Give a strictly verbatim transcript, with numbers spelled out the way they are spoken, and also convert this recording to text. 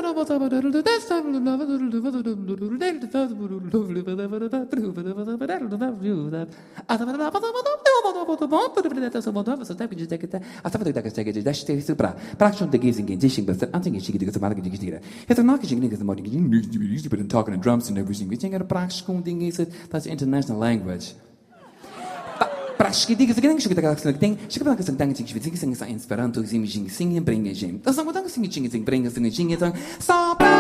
talking and drums and everything. We think a praktikum ding is it that's international language. Praktiski diga seguinte que tá aqui tem, chega para que você tem que dizer que você está inspirando os imagens sim brinca gente. Então, só mudando assim, sim brinca, sim, sim, então, só